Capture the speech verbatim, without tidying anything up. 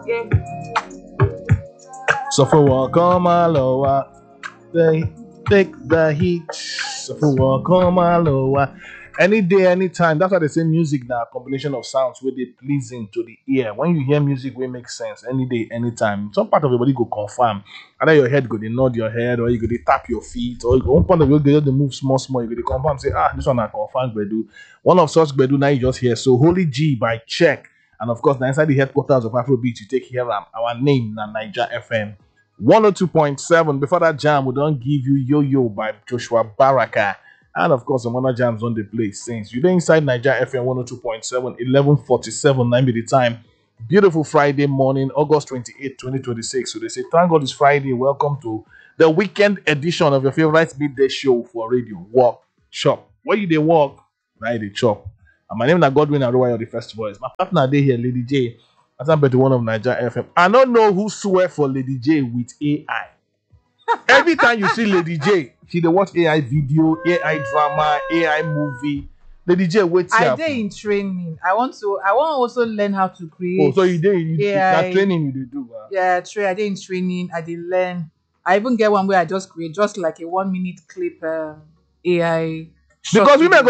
Yeah. So for walk on my lower, they take the heat. So for walk on my lower. Any day, anytime. That's why they say music now, a combination of sounds where they pleasing to the ear. When you hear music, will make sense. Any day, anytime. Some part of your body go confirm. Either your head go they nod your head, or you go they tap your feet, or you go, one part of your go they move small, small. You go they confirm, say, ah, this one I confirm bedu. One of such bedu now you just hear. So Holy G by Check. And of course, now inside the headquarters of Afrobeat, you take here um, our name, na Niger F M. one oh two point seven. Before that jam, we don't give you Yo Yo by Joshua Baraka. And of course, some other jams on the place since you're inside Niger F M one oh two point seven, eleven forty-seven, nine be the time. Beautiful Friday morning, August twenty-eighth, twenty twenty-six. So they say, thank God it's Friday. Welcome to the weekend edition of your favorite midday show for radio. Walk, shop. Where you they walk, right? They chop. And my name is Godwin Aroy, the first voice. My partner day here, Lady J. As I'm better one of Niger F M. I don't know who swear for Lady J with A I. Every time you see Lady J, she dey watch A I video, A I drama, A I movie. Lady J, wait I here. dey in training. I want to. I want also learn how to create. Oh, so you dey you, A that I. training you dey do. Uh. Yeah, tra- I dey in training. I dey learn. I even get one where I just create just like a one minute clip um, A I. short Because women video. go